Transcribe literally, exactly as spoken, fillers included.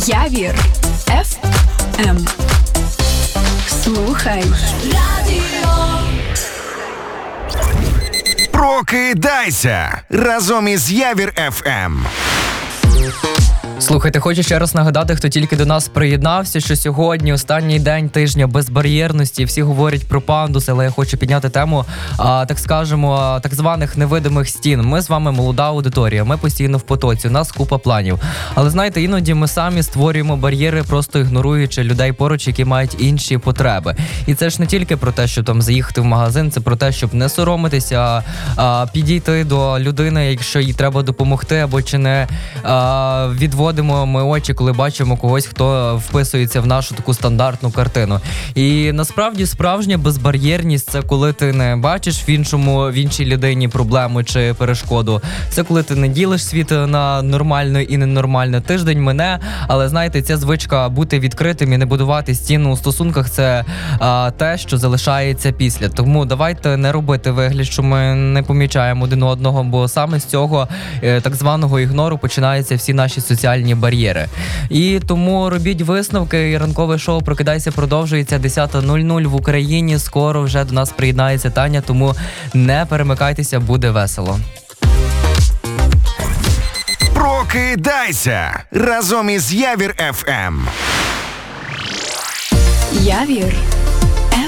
Явір еф ем. Слухай радіо. Прокидайся разом із Явір еф ем. Слухайте, хочу ще раз нагадати, хто тільки до нас приєднався, що сьогодні останній день тижня безбар'єрності. Всі говорять про пандуси, але я хочу підняти тему, а, так скажемо, так званих невидимих стін. Ми з вами молода аудиторія, ми постійно в потоці, у нас купа планів. Але знаєте, іноді ми самі створюємо бар'єри, просто ігноруючи людей поруч, які мають інші потреби. І це ж не тільки про те, щоб там заїхати в магазин, це про те, щоб не соромитися, а, підійти до людини, якщо їй треба допомогти, або чи не а, відводити ми очі, коли бачимо когось, хто вписується в нашу таку стандартну картину. І насправді справжня безбар'єрність – це коли ти не бачиш в іншому, в іншій людині проблему чи перешкоду. Це коли ти не ділиш світ на нормальне і ненормальне. Тиждень мине, але знаєте, ця звичка бути відкритим і не будувати стіну у стосунках – це а, те, що залишається після. Тому давайте не робити вигляд, що ми не помічаємо один одного, бо саме з цього е, так званого ігнору починаються всі наші соціальні бар'єри. І тому робіть висновки. І ранкове шоу «Прокидайся» продовжується десята нуль нуль в Україні. Скоро вже до нас приєднається Таня, тому не перемикайтеся, буде весело. Прокидайся разом із Явір еф ем. Явір